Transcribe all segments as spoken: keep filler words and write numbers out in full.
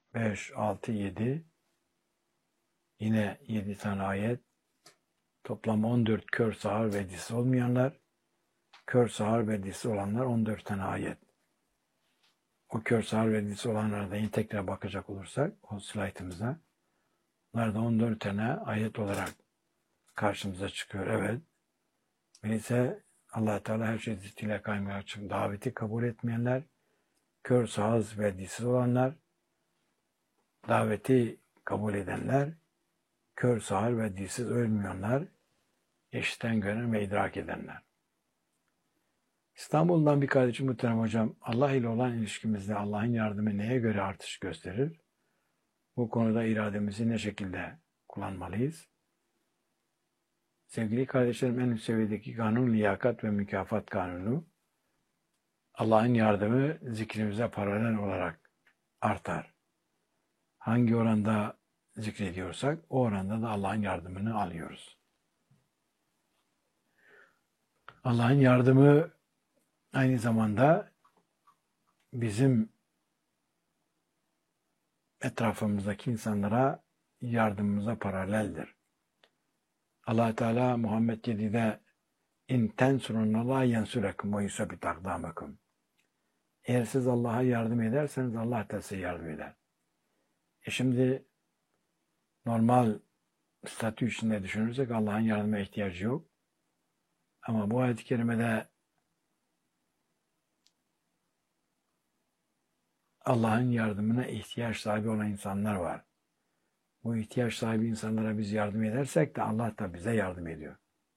beş, altı, yedi. Yine yedi tane ayet. Toplam on dört kör, sağır ve dilsiz olmayanlar. Kör, sağır ve dilsiz olanlar on dört tane ayet. O kör, sağır ve dilsiz olanlara da yine tekrar bakacak olursak o slaytımıza. Bunlar da on dört tane ayet olarak karşımıza çıkıyor. Evet. Birisi Allah Teala her şey ziddiyle kaymak için daveti kabul etmeyenler, kör, sağır ve dilsiz olanlar, daveti kabul edenler, kör, sağır ve dilsiz ölmeyenler, eşitten gören ve idrak edenler. İstanbul'dan bir kardeşim muhterem hocam, Allah ile olan ilişkimizde Allah'ın yardımı neye göre artış gösterir? Bu konuda irademizi ne şekilde kullanmalıyız? Sevgili kardeşlerim, en üst seviyedeki kanun, liyakat ve mükafat kanunu, Allah'ın yardımı zikrimize paralel olarak artar. Hangi oranda zikrediyorsak o oranda da Allah'ın yardımını alıyoruz. Allah'ın yardımı aynı zamanda bizim etrafımızdaki insanlara yardımımıza paraleldir. Allah Teala Muhammed yedide in tensurunallah yensurekum ve yusabbit akdamakum. Eğer siz Allah'a yardım ederseniz Allah da size yardım eder. E şimdi normal statü içinde düşünürsek Allah'ın yardıma ihtiyacı yok. Ama bu ayet-i kerimede Allah'ın yardımına ihtiyaç sahibi olan insanlar var. Bu ihtiyaç sahibi insanlara biz yardım edersek de Allah da bize yardım ediyor.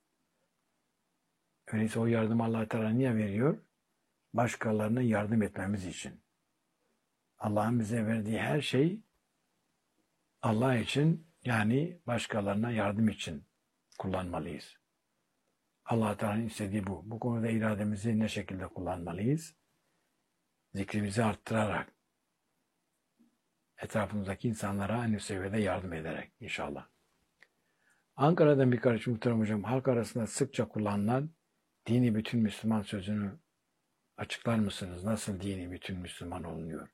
Öyleyse o yardımı Allah Teala niye veriyor? Başkalarına yardım etmemiz için. Allah'ın bize verdiği her şey Allah için, yani başkalarına yardım için kullanmalıyız. Allah Teala'nın istediği bu. Bu konuda irademizi ne şekilde kullanmalıyız? Zikrimizi arttırarak, etrafımızdaki insanlara aynı seviyede yardım ederek inşallah. Ankara'dan bir kardeşim muhterem hocam, halk arasında sıkça kullanılan dini bütün Müslüman sözünü açıklar mısınız? Nasıl dini bütün Müslüman olunuyor?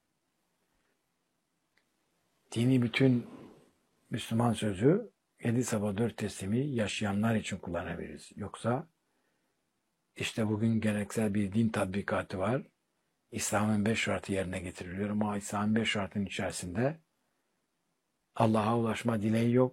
Dini bütün Müslüman sözü yedi sabah dört teslimi yaşayanlar için kullanabiliriz. Yoksa işte bugün geleneksel bir din tatbikatı var. İslam'ın beş şartı yerine getiriliyor ama İslam'ın beş şartının içerisinde Allah'a ulaşma dileği yok.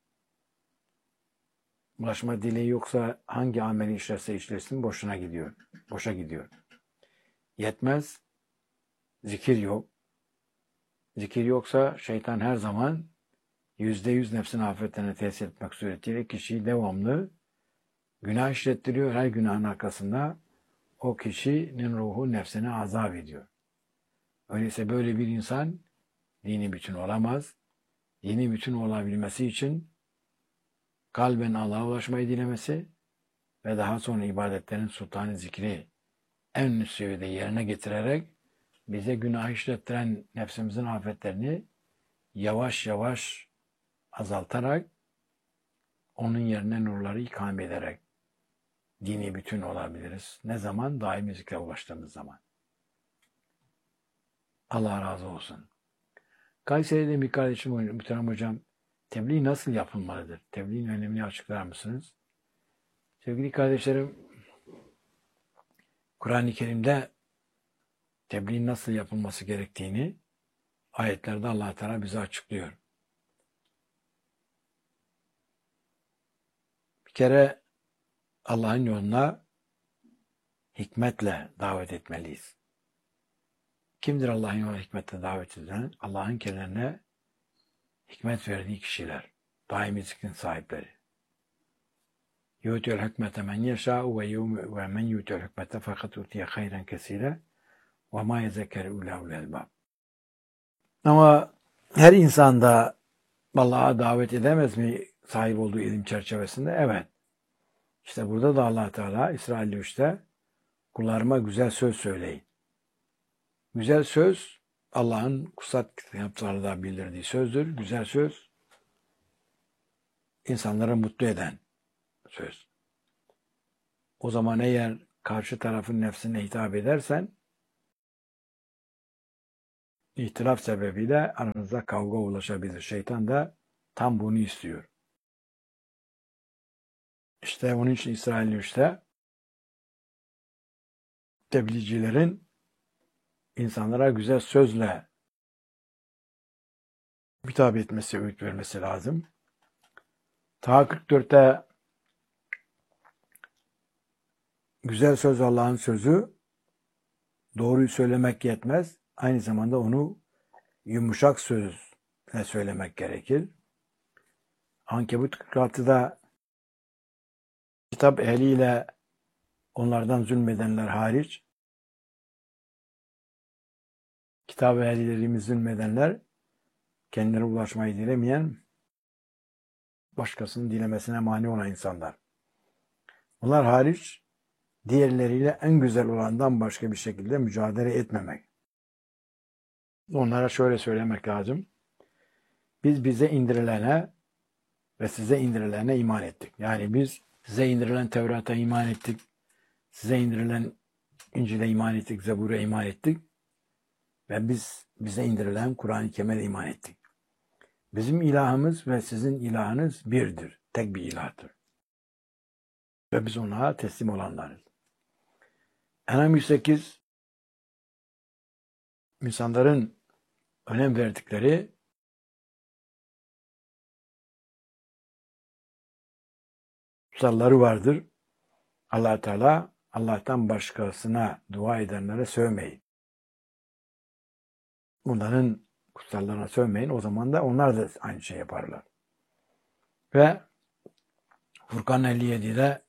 Ulaşma dileği yoksa hangi ameli işlerse işlesin boşuna gidiyor. Boşa gidiyor. Yetmez. Zikir yok. Zikir yoksa şeytan her zaman yüzde yüz nefsin afetlerine tesir etmek suretiyle kişiyi devamlı günah işlettiriyor. Her günahın arkasında o kişinin ruhu nefsine azap ediyor. Öyleyse böyle bir insan dini bütün olamaz. Dini bütün olabilmesi için kalben Allah'a ulaşmayı dilemesi ve daha sonra ibadetlerin sultanı zikri en üst seviyede yerine getirerek bize günah işlettiren nefsimizin afetlerini yavaş yavaş azaltarak onun yerine nurları ikame ederek dini bütün olabiliriz. Ne zaman? Daimi zikre ulaştığımız zaman. Allah razı olsun. Kayseri'de bir kardeşim muhterem hocam, tebliğ nasıl yapılmalıdır? Tebliğin önemini açıklar mısınız? Sevgili kardeşlerim, Kur'an-ı Kerim'de tebliğin nasıl yapılması gerektiğini ayetlerde Allah Teala bize açıklıyor. Bir kere Allah'ın yoluna hikmetle davet etmeliyiz. Kimdir Allah'ın yoluna hikmetle davet edilen? Allah'ın kendilerine hikmet verdiği kişiler, daimi zikrin sahipleri. يُؤْتِيَ الْحِكْمَةَ مَنْ يَشَاءُ وَمَنْ يُؤْتَ الْحِكْمَةَ فَقَدْ أُوتِيَ خَيْرًا كَثِيرًا وَمَا يَذَّكَّرُ إِلَّا أُولُو الْأَلْبَابِ. Ama her insan da Allah'a davet edemez mi sahip olduğu ilim çerçevesinde? Evet. İşte burada da Allah Teala İsra elli üçte kullarıma güzel söz söyleyin. Güzel söz Allah'ın kutsal kitaplarda bildirdiği sözdür. Güzel söz insanları mutlu eden söz. O zaman eğer karşı tarafın nefsine hitap edersen İhtilaf sebebiyle aranızda kavga ulaşabilir. Şeytan da tam bunu istiyor. İşte onun için İsrail işte tebliğcilerin insanlara güzel sözle hitap etmesi, öğüt vermesi lazım. Ta kırk dörtte güzel söz Allah'ın sözü, doğruyu söylemek yetmez. Aynı zamanda onu yumuşak sözle söylemek gerekir. Ankebut kırk altıda kitap ehliyle onlardan zulmedenler hariç, kitap ehlilerimiz zulmedenler kendilerine ulaşmayı dilemeyen, başkasının dilemesine mani olan insanlar. Bunlar hariç diğerleriyle en güzel olandan başka bir şekilde mücadele etmemek. Onlara şöyle söylemek lazım. Biz bize indirilene ve size indirilene iman ettik. Yani biz size indirilen Tevrat'a iman ettik. Size indirilen İncil'e iman ettik, Zebur'a iman ettik. Ve biz bize indirilen Kur'an-ı Kerim'e iman ettik. Bizim ilahımız ve sizin ilahınız birdir. Tek bir ilahtır. Ve biz ona teslim olanlarız. En'am yüz sekiz insanların önem verdikleri kutsalları vardır. Allah Teala Allah'tan başkasına dua edenlere sövmeyin. Bunların kutsallarına sövmeyin. O zaman da onlar da aynı şey yaparlar. Ve Furkan elli yedi'de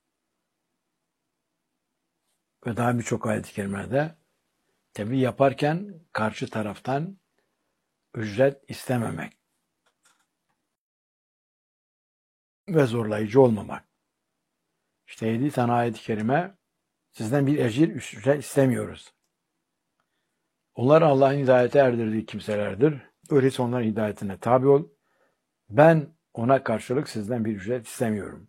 ve daha birçok ayet-i kerimelerde tebliğ yaparken karşı taraftan ücret istememek ve zorlayıcı olmamak. İşte yedi tane ayet-i kerime sizden bir ecir, ücret istemiyoruz. Onlar Allah'ın hidayete erdirdiği kimselerdir. Öyleyse onların hidayetine tabi ol. Ben ona karşılık sizden bir ücret istemiyorum.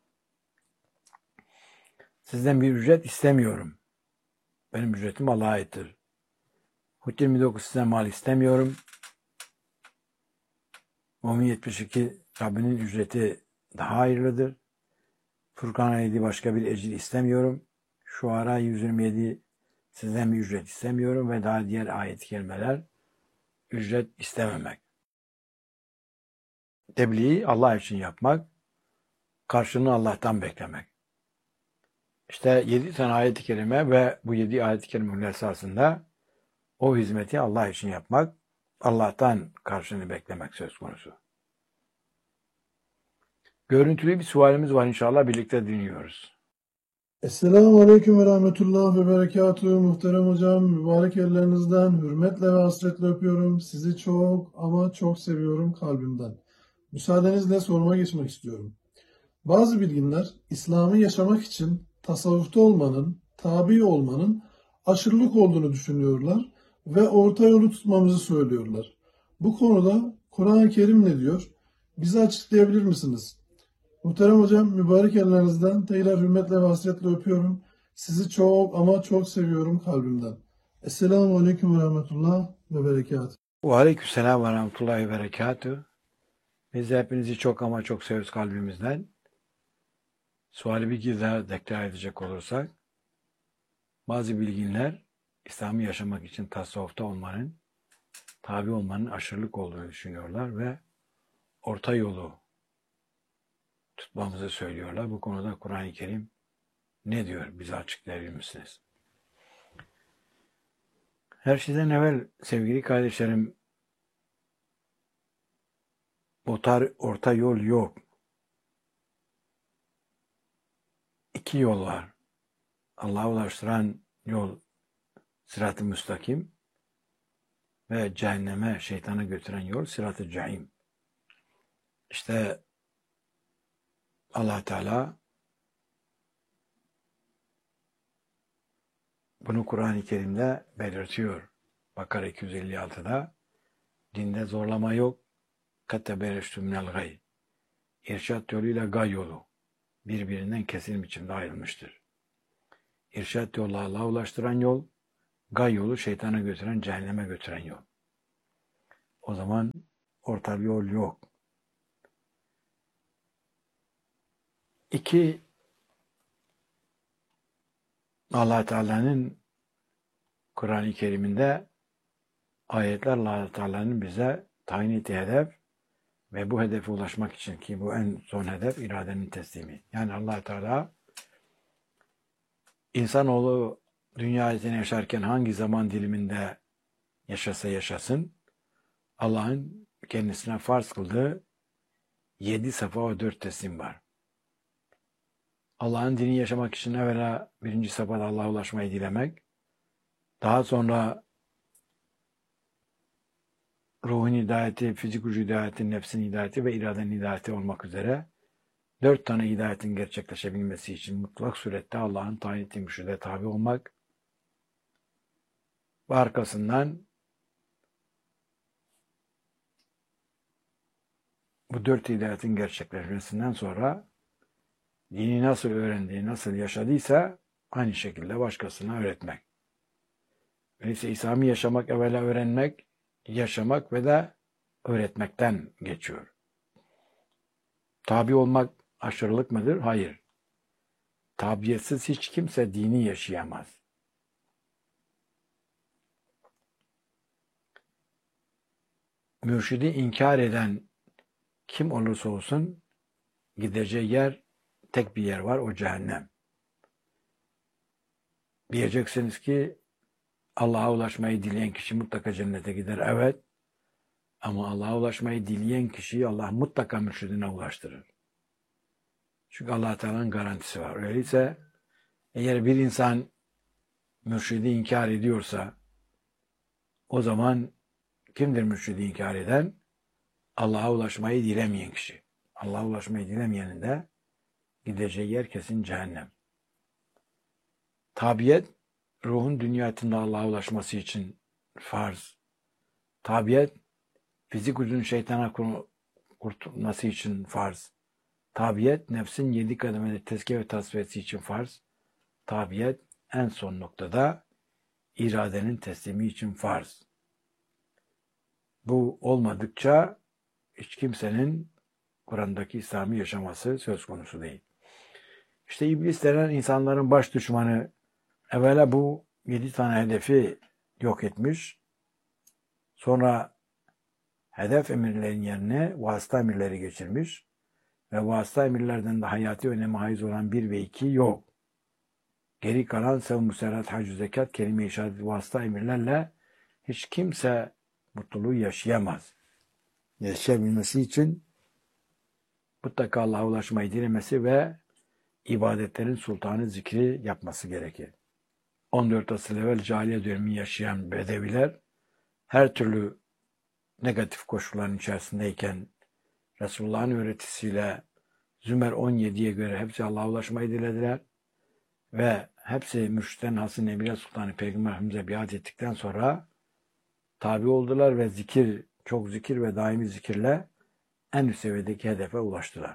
Sizden bir ücret istemiyorum. Benim ücretim Allah'a aittir. Hud yirmi dokuz sizden mal istemiyorum. Mümin yetmiş iki Rabbinin ücreti daha hayırlıdır. Furkan yedi başka bir ecir istemiyorum. Şuara yüz yirmi yedi sizden bir ücret istemiyorum ve daha diğer ayet-i kerimeler ücret istememek. Tebliği Allah için yapmak, karşılığını Allah'tan beklemek. İşte yedi tane ayet-i kerime ve bu yedi ayet-i kerimenin esasında o hizmeti Allah için yapmak, Allah'tan karşılığını beklemek söz konusu. Görüntülü bir sualimiz var, inşallah birlikte dinliyoruz. Esselamu Aleyküm ve Rahmetullah ve Berekatuhu. Muhterem hocam, mübarek ellerinizden hürmetle ve hasretle öpüyorum. Sizi çok ama çok seviyorum kalbimden. Müsaadenizle soruma geçmek istiyorum. Bazı bilginler İslam'ı yaşamak için tasavvufta olmanın, tabi olmanın aşırılık olduğunu düşünüyorlar ve orta yolu tutmamızı söylüyorlar. Bu konuda Kur'an-ı Kerim ne diyor? Bize açıklayabilir misiniz? Muhterem hocam, mübarek ellerinizden tekrar hürmetle ve hasretle öpüyorum. Sizi çok ama çok seviyorum kalbimden. Esselamu Aleyküm ve Rahmetullah ve Berekatuhu. Ve aleykümselam ve rahmetullahi ve berekatuhu. Biz de hepinizi çok ama çok seviyoruz kalbimizden. Suali bir kez daha tekrar edecek olursak, bazı bilginler İslam'ı yaşamak için tasavvufta olmanın, tabi olmanın aşırılık olduğunu düşünüyorlar ve orta yolu tutmamızı söylüyorlar. Bu konuda Kur'an-ı Kerim ne diyor? Bize açıklayabilir misiniz? Her şeyden evvel sevgili kardeşlerim, orta, orta yol yok. İki yol var. Allah'a ulaştıran yol sırat-ı müstakim ve cehenneme, şeytana götüren yol sırat-ı cahim. İşte Allah Teala bunu Kur'an-ı Kerim'de belirtiyor. Bakara iki yüz elli altıda dinde zorlama yok. Kattebereştü minel gay. İrşad yoluyla gay yolu birbirinden kesin biçimde ayrılmıştır. İrşad yolu Allah'a ulaştıran yol, gay yolu şeytana götüren, cehenneme götüren yol. O zaman orta bir yol yok. İki, Allah Teala'nın Kur'an-ı Kerim'inde ayetler Allah Teala'nın bize tayin ettiği hedef ve bu hedefe ulaşmak için, ki bu en son hedef iradenin teslimi. Yani Allah Teala insanoğlu dünya hayatını yaşarken hangi zaman diliminde yaşasa yaşasın, Allah'ın kendisine farz kıldığı yedi safa ve dört teslim var. Allah'ın dinini yaşamak için evvela birinci safhada Allah'a ulaşmayı dilemek, daha sonra ruhun hidayeti, fizik gücü hidayeti, nefsin hidayeti ve iradenin hidayeti olmak üzere dört tane hidayetin gerçekleşebilmesi için mutlak surette Allah'ın tayin ettiği mürşide tabi olmak ve arkasından bu dört hidayetin gerçekleşmesinden sonra dini nasıl öğrendiği, nasıl yaşadıysa aynı şekilde başkasına öğretmek. Öyleyse İslam'ı yaşamak, evvela öğrenmek, yaşamak ve de öğretmekten geçiyor. Tabi olmak aşırılık mıdır? Hayır. Tabiyetsiz hiç kimse dini yaşayamaz. Mürşidi inkar eden kim olursa olsun gideceği yer, tek bir yer var, o cehennem. Diyeceksiniz ki Allah'a ulaşmayı dileyen kişi mutlaka cennete gider. Evet. Ama Allah'a ulaşmayı dileyen kişiyi Allah mutlaka mürşidine ulaştırır. Çünkü Allah Teala'nın garantisi var. Öyleyse eğer bir insan mürşidi inkar ediyorsa o zaman kimdir mürşidi inkar eden? Allah'a ulaşmayı dilemeyen kişi. Allah'a ulaşmayı dilemeyenin de gideceği yer kesin cehennem. Tabiyet, ruhun dünya hayatında Allah'a ulaşması için farz. Tabiyet, fizik gücün şeytana kurtulması için farz. Tabiyet, nefsin yedi kademede tezkiye ve tasfiyesi için farz. Tabiyet, en son noktada iradenin teslimi için farz. Bu olmadıkça hiç kimsenin Kur'an'daki İslam'ı yaşaması söz konusu değil. İşte iblis denen insanların baş düşmanı evvela bu yedi tane hedefi yok etmiş. Sonra hedef emirlerin yerine vasıta emirleri geçirmiş. Ve vasıta emirlerden de hayati önemi haiz olan bir ve iki yok. Geri kalan sevm-i müserrat, hac-ı zekat, kelime-i şehadet vasıta emirlerle hiç kimse mutluluğu yaşayamaz. Yaşayabilmesi için mutlaka Allah'a ulaşmayı dilemesi ve ibadetlerin sultanı zikri yapması gerekir. on dört asır evvel cahiliye dönemi yaşayan bedeviler her türlü negatif koşulların içerisindeyken Resulullah'ın öğretisiyle Zümer on yediye göre hepsi Allah'a ulaşmayı dilediler ve hepsi mürşitten Hasan Emine Sultanı Peygamber Efendimiz'e biat ettikten sonra tabi oldular ve zikir, çok zikir ve daimi zikirle en üst seviyedeki hedefe ulaştılar.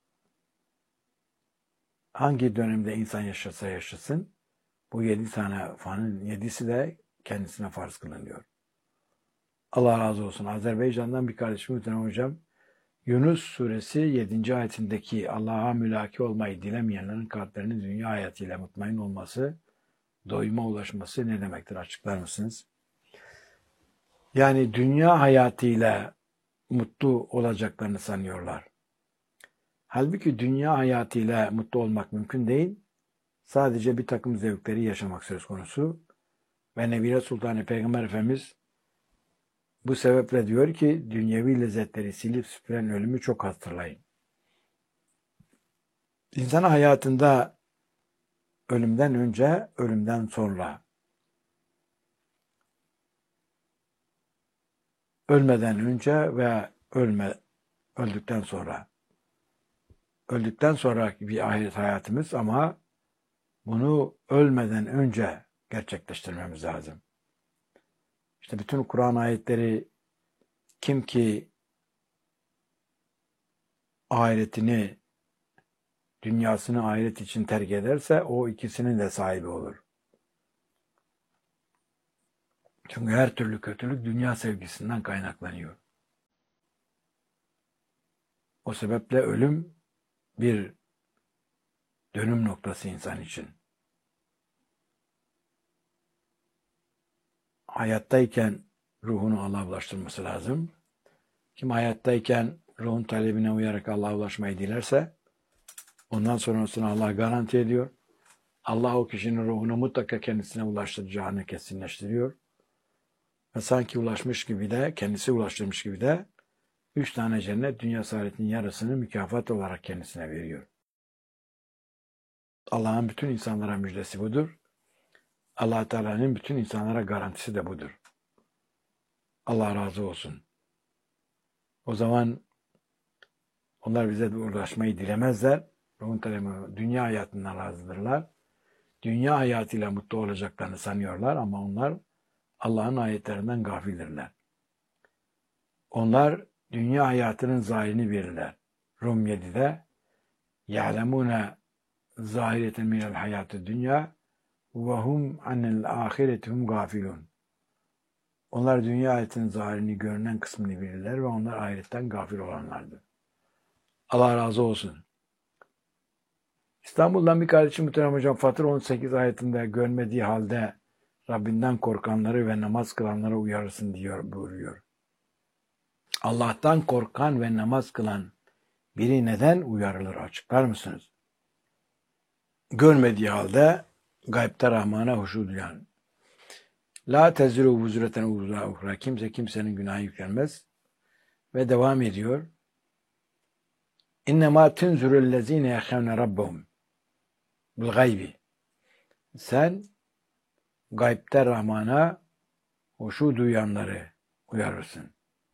Hangi dönemde insan yaşasa yaşasın, bu yedi tane fanın yedisi de kendisine farz kılınıyor. Allah razı olsun. Azerbaycan'dan bir kardeşim Muhterem Hocam, Yunus suresi yedinci ayetindeki Allah'a mülaki olmayı dilemeyenlerin kalplerinin dünya hayatıyla mutmain olması, doyuma ulaşması ne demektir? Açıklar mısınız? Yani dünya hayatıyla mutlu olacaklarını sanıyorlar. Halbuki dünya hayatıyla mutlu olmak mümkün değil. Sadece bir takım zevkleri yaşamak söz konusu. Ve Nebile Sultanı Peygamber Efendimiz bu sebeple diyor ki dünyevi lezzetleri silip süpüren ölümü çok hatırlayın. İnsan hayatında ölümden önce, ölümden sonra, ölmeden önce ve ölme, öldükten sonra, öldükten sonra bir ahiret hayatımız ama bunu ölmeden önce gerçekleştirmemiz lazım. İşte bütün Kur'an ayetleri kim ki ahiretini, dünyasını ahiret için terk ederse o ikisinin de sahibi olur. Çünkü her türlü kötülük dünya sevgisinden kaynaklanıyor. O sebeple ölüm bir dönüm noktası insan için. Hayattayken ruhunu Allah'a ulaştırması lazım. Kim hayattayken ruhun talebine uyarak Allah'a ulaşmayı dilerse ondan sonrasını Allah garanti ediyor. Allah o kişinin ruhunu mutlaka kendisine ulaştıracağını kesinleştiriyor. Ve sanki ulaşmış gibi de, kendisi ulaştırmış gibi de üç tane cennet dünya saadetinin yarısını mükafat olarak kendisine veriyor. Allah'ın bütün insanlara müjdesi budur. Allah Teala'nın bütün insanlara garantisi de budur. Allah razı olsun. O zaman onlar bize ulaşmayı dilemezler. Ruhun talebi dünya hayatından razıdırlar. Dünya hayatıyla mutlu olacaklarını sanıyorlar ama onlar Allah'ın ayetlerinden gafildirler. Onlar dünya hayatının zahirini verirler. Rum yedide يَعْلَمُونَ زَاهِرَةً مِنَ الْحَيَاتِ الدُّنْيَا وَهُمْ عَنِ الْآخِرَةِ هُمْ غَافِلُونَ. Onlar dünya hayatının zahirini, görünen kısmını bilirler ve onlar ahiretten gafil olanlardır. Allah razı olsun. İstanbul'dan bir kardeşim muhterem hocam Fatır on sekiz ayetinde görmediği halde Rabbinden korkanları ve namaz kılanları uyarırsın diyor, buyuruyor. Allah'tan korkan ve namaz kılan biri neden uyarılır açıklar mısınız? Görmediği halde gaybte Rahman'a huşu duyan. La teziru vuzreten uzra uhra. Kimse kimsenin günahı yüklenmez. Ve devam ediyor. İnnemâ tunzurellezîne yehşevne rabbahum bil gaybi. Sen gaybte Rahman'a huşu duyanları uyarırsın.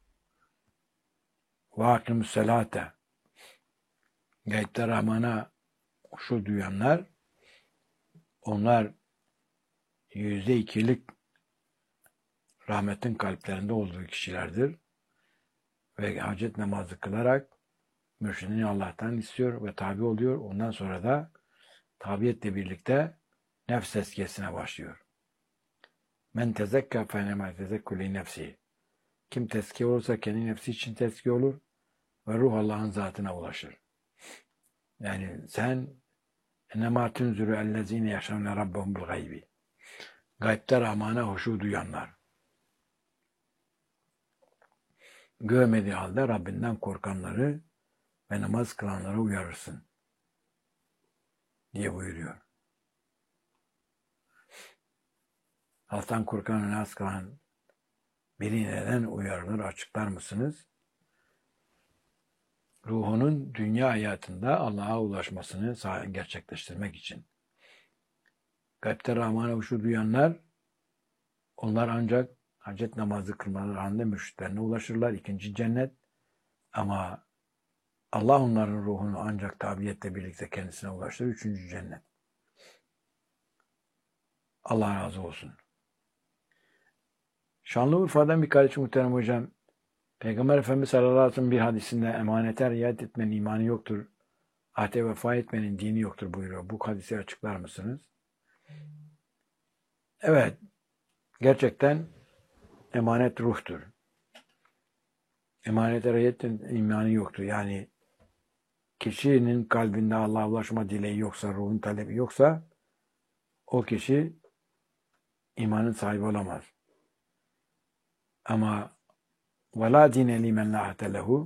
Ve akimus selâte. Gaybte Rahman'a huşu duyanlar, onlar yüzde ikilik rahmetin kalplerinde olduğu kişilerdir. Ve hacet namazı kılarak mürşidini Allah'tan istiyor ve tabi oluyor. Ondan sonra da tabiyetle birlikte nefs tezkiyesine başlıyor. Men tezekka fenema tezekkuli nefsi. Kim tezkiye olursa kendi nefsi için tezkiye olur ve ruh Allah'ın zatına ulaşır. Yani sen ennemâ tunzuru ellezîne yaşamne rabbahum bil gaybi. Gaybte Rahman'a huşu duyanlar. Görmediği halde Rabbinden korkanları ve namaz kılanları uyarırsın diye buyuruyor. Allah'tan korkan ve namaz kılan biri neden uyarılır açıklar mısınız? Ruhunun dünya hayatında Allah'a ulaşmasını gerçekleştirmek için. Gaybte Rahman'a huşu duyanlar, onlar ancak hacet namazı kılmaları halinde mürşitlerine ulaşırlar. İkinci cennet. Ama Allah onların ruhunu ancak tabiyetle birlikte kendisine ulaştırır. Üçüncü cennet. Allah razı olsun. Şanlıurfa'dan bir kardeşim muhterem hocam, Peygamber Efendimiz sallallahu aleyhi ve sellem bir hadisinde emanete riayet etmenin imanı yoktur, ahde vefa etmenin dini yoktur buyuruyor. Bu hadisi açıklar mısınız? Evet, gerçekten emanet ruhtur. Emanete riayet etmenin imanı yoktur. Yani kişinin kalbinde Allah'a ulaşma dileği yoksa, ruhun talebi yoksa o kişi imanın sahibi olamaz. Ama وَلَا دِينَ لِمَنْ لَا عَهْدَ لَهُ.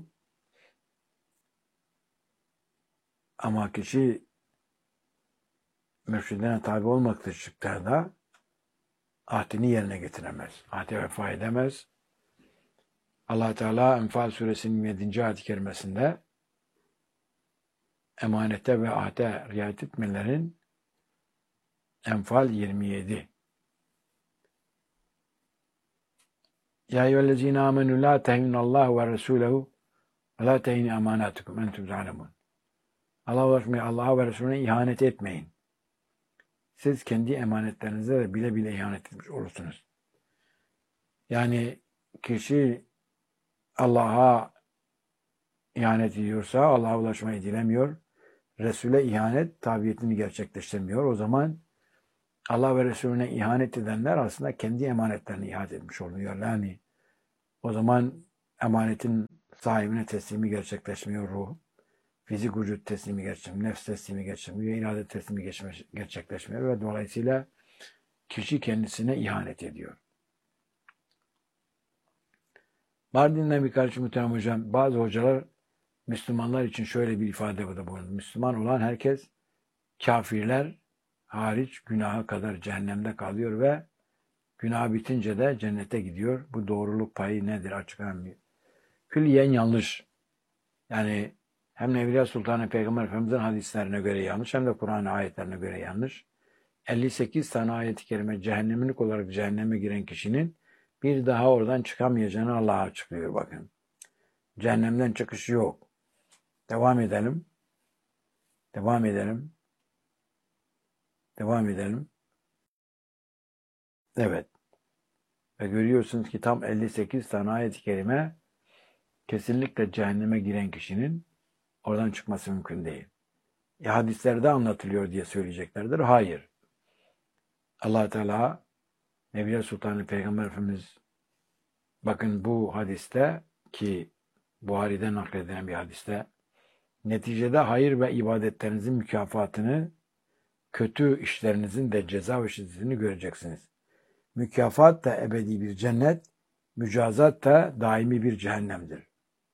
Ama kişi mürşidine tabi olmadıkça ahdini yerine getiremez. Ahde vefa edemez. Allah Teala Enfal suresinin yedinci ayet-i kerimesinde emanete ve ahde riayet etmelerin Enfal yirmi yedi. Ya eyyühellezine amenü la tehinallahu ve resulehu ve la tehini emanatukum entum zalemun. Allah'a ulaşmayı, Allah'a ve Resulüne ihanet etmeyin. Siz kendi emanetlerinize de bile bile ihanet etmiş olursunuz. Yani kişi Allah'a ihanet ediyorsa Allah'a ulaşmayı dilemiyor. Resul'e ihanet tabiyetini gerçekleştirmiyor. O zaman Allah ve Resulüne ihanet edenler aslında kendi emanetlerini ihanet etmiş oluyor. Yani o zaman emanetin sahibine teslimi gerçekleşmiyor ruh. Fizik vücut teslimi gerçekleşmiyor, nefs teslimi gerçekleşmiyor, irade teslimi gerçekleşmiyor ve dolayısıyla kişi kendisine ihanet ediyor. Mardin'den bir kardeşim muhterem hocam, bazı hocalar Müslümanlar için şöyle bir ifade bulundu. Müslüman olan herkes kafirler hariç günaha kadar cehennemde kalıyor ve günah bitince de cennete gidiyor. Bu doğruluk payı nedir? Açıklanmıyor. Külliyen yanlış. Yani hem Evliya Sultanı Peygamber Efendimiz'in hadislerine göre yanlış hem de Kur'an ayetlerine göre yanlış. elli sekiz tane ayet-i kerime cehennemlik olarak cehenneme giren kişinin bir daha oradan çıkamayacağını Allah açıklıyor bakın. Cehennemden çıkış yok. Devam edelim. Devam edelim. Devam edelim. Evet. Ve görüyorsunuz ki tam elli sekiz tane ayet-i kerime kesinlikle cehenneme giren kişinin oradan çıkması mümkün değil. E, hadislerde anlatılıyor diye söyleyeceklerdir. Hayır. Allah Teala Nebiler Sultanı Peygamber Efendimiz bakın bu hadiste ki Buhari'den nakledilen bir hadiste neticede hayır ve ibadetlerinizin mükafatını kötü işlerinizin de ceza ve şiddetini göreceksiniz. Mükafat da ebedi bir cennet, mücazat da daimi bir cehennemdir.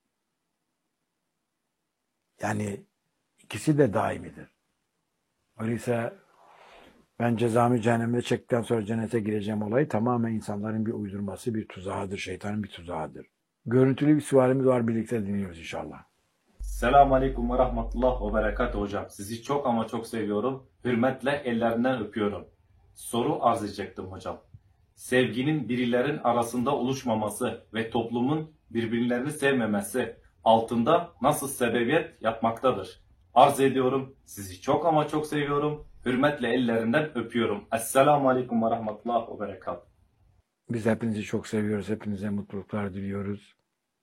Yani ikisi de daimidir. Öyleyse ben cezamı cehennemde çektikten sonra cennete gireceğim olayı tamamen insanların bir uydurması, bir tuzağıdır, şeytanın bir tuzağıdır. Görüntülü bir sualimiz var, birlikte dinliyoruz inşallah. Selamun Aleyküm ve Rahmetullah ve Berekatuhu hocam. Sizi çok ama çok seviyorum. Hürmetle ellerinden öpüyorum. Soru arz edecektim hocam. Sevginin birilerin arasında oluşmaması ve toplumun birbirlerini sevmemesi altında nasıl sebebiyet yapmaktadır? Arz ediyorum. Sizi çok ama çok seviyorum. Hürmetle ellerinden öpüyorum. Esselamu Aleyküm ve Rahmetullah ve Berekatuhu. Biz hepinizi çok seviyoruz. Hepinize mutluluklar diliyoruz.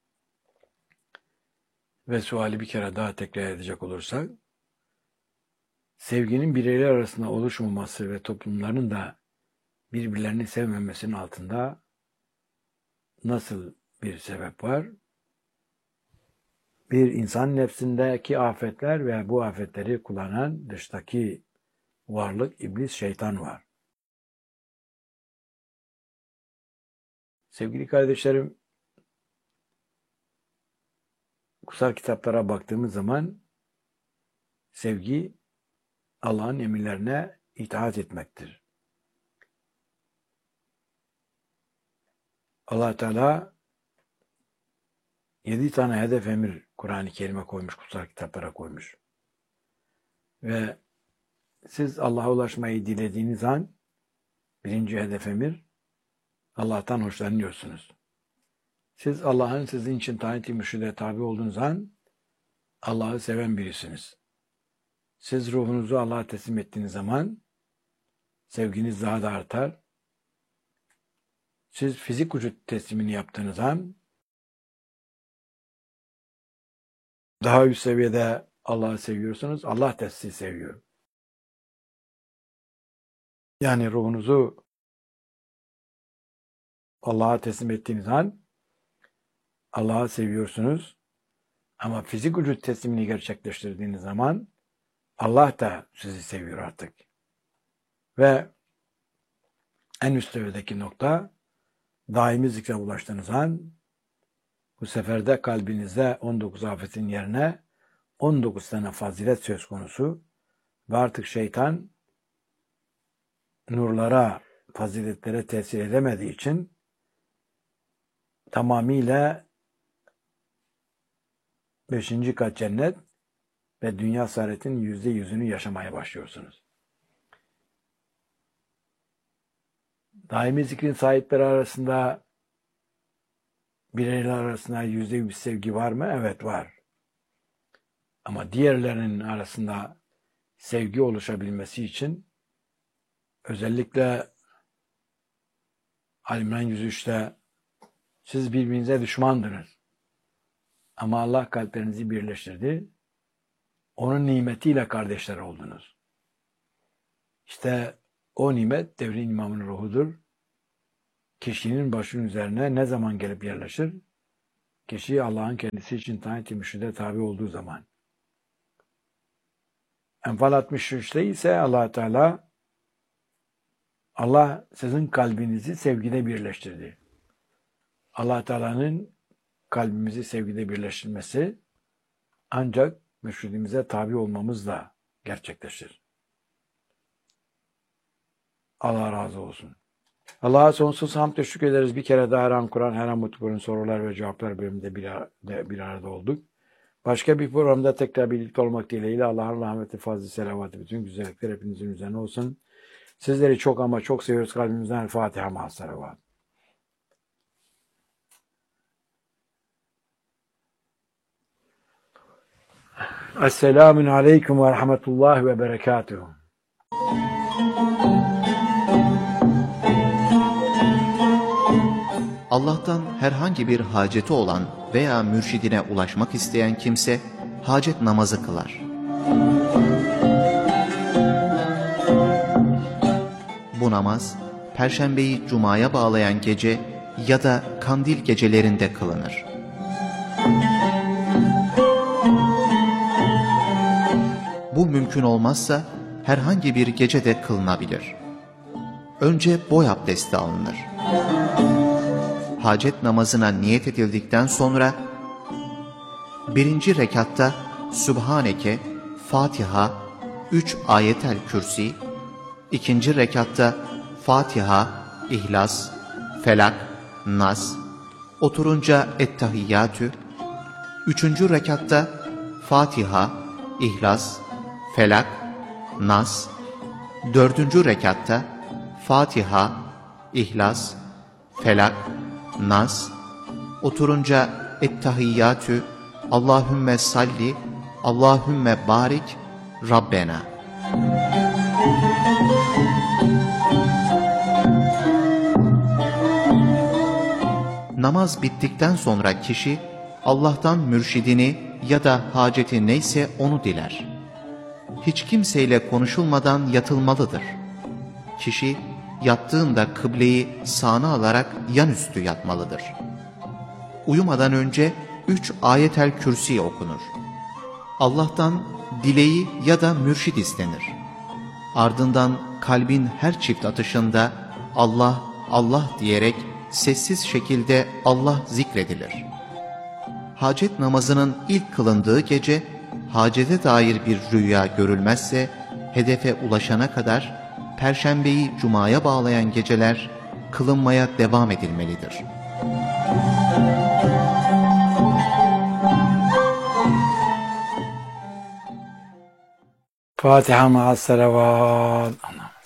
Ve suali bir kere daha tekrar edecek olursak, sevginin bireyler arasında oluşmaması ve toplumların da birbirlerini sevmemesinin altında nasıl bir sebep var? Bir insan nefsindeki afetler ve bu afetleri kullanan dıştaki varlık, iblis, şeytan var. Sevgili kardeşlerim, kutsal kitaplara baktığımız zaman sevgi Allah'ın emirlerine itaat etmektir. Allah Teala yedi tane hedef emir Kur'an-ı Kerim'e koymuş, kutsal kitaplara koymuş. Ve siz Allah'a ulaşmayı dilediğiniz an birinci hedef emir Allah'tan hoşlanıyorsunuz. Siz Allah'ın sizin için tayin ettiği mürşide tabi olduğunuz an Allah'ı seven birisiniz. Siz ruhunuzu Allah'a teslim ettiğiniz zaman sevginiz daha da artar. Siz fizik vücut teslimini yaptığınız an daha üst seviyede Allah'ı seviyorsunuz. Allah da sizi seviyor. Yani ruhunuzu Allah'a teslim ettiğiniz an Allah'ı seviyorsunuz. Ama fizik vücut teslimini gerçekleştirdiğiniz zaman Allah da sizi seviyor artık. Ve en üst seviyedeki nokta daimi zikre ulaştığınız an bu sefer de kalbinizde on dokuz afetin yerine on dokuz tane fazilet söz konusu ve artık şeytan nurlara, faziletlere tesir edemediği için tamamıyla beşinci kat cennet ve dünya saadetinin yüzde yüzünü yaşamaya başlıyorsunuz. Daimi zikrin sahipleri arasında bireyler arasında yüzde yüz sevgi var mı? Evet, var. Ama diğerlerinin arasında sevgi oluşabilmesi için özellikle Ali-İmran yüz üçte siz birbirinize düşmandınız. Ama Allah kalplerinizi birleştirdi. Onun nimetiyle kardeşler oldunuz. İşte O nimet devrin imamının ruhudur. Kişinin başının üzerine ne zaman gelip yerleşir? Kişi Allah'ın kendisi için tayin-i mürşide tabi olduğu zaman. Enfal altmış üçte ise Allah Teala Allah sizin kalbinizi sevgide birleştirdi. Allah Teala'nın kalbimizi sevgide birleştirmesi ancak mürşidimize tabi olmamızla gerçekleşir. Allah razı olsun. Allah'a sonsuz hamd ve şükür ederiz. Bir kere daha her an Kur'an, her an Mutlu'nun sorular ve cevaplar bölümünde bir, arada, bir arada olduk. Başka bir programda tekrar birlikte olmak dileğiyle Allah'ın rahmeti, fazlı, selavatı, bütün güzellikler hepinizin üzerine olsun. Sizleri çok ama çok seviyoruz kalbimizden. Fatiha ma'as salavat. Esselamun aleyküm ve rahmetullahi ve berekatuhu. Allah'tan herhangi bir haceti olan veya mürşidine ulaşmak isteyen kimse hacet namazı kılar. Bu namaz, Perşembeyi Cuma'ya bağlayan gece ya da kandil gecelerinde kılınır. Bu mümkün olmazsa herhangi bir gecede kılınabilir. Önce boy abdesti alınır. Hacet namazına niyet edildikten sonra birinci rekatta Sübhaneke, Fatiha, üç ayetel kürsi, ikinci rekatta Fatiha, İhlas, Felak, Nas, oturunca Ettehiyyatü, üçüncü rekatta Fatiha, İhlas, Felak, Nas, dördüncü rekatta Fatiha, İhlas, Felak, Nas, oturunca Ettehiyyatü, Allahümme salli, Allahümme barik, Rabbena. Namaz bittikten sonra kişi Allah'tan mürşidini ya da haceti neyse onu diler. Hiç kimseyle konuşulmadan yatılmalıdır. Kişi yattığında kıbleyi sağına alarak yanüstü yatmalıdır. Uyumadan önce üç ayetel kürsi okunur. Allah'tan dileği ya da mürşid istenir. Ardından kalbin her çift atışında Allah, Allah diyerek sessiz şekilde Allah zikredilir. Hacet namazının ilk kılındığı gece, hacete dair bir rüya görülmezse, hedefe ulaşana kadar Perşembeyi Cuma'ya bağlayan geceler kılınmaya devam edilmelidir. Fatiha ma'as salavat.